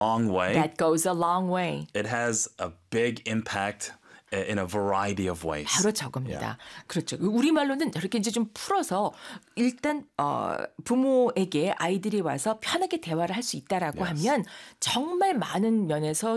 long way. That goes a long way. It has a big impact in a variety of ways. 바로 저겁니다. 그렇죠. 우리말로는 이렇게 이제 좀 풀어서 일단 부모에게 아이들이 와서 편하게 대화를 할 수 있다라고 하면 정말 많은 면에서